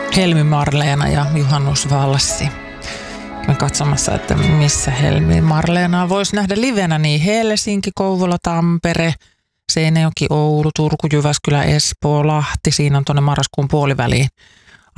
Helmi Marleena ja Juhannus Valssi. Me katsomassa, että missä Helmi Marleenaa voisi nähdä livenä, niin Helsinki, Kouvola, Tampere, Seinäjoki, Oulu, Turku, Jyväskylä, Espoo, Lahti. Siinä on tuonne marraskuun puoliväliin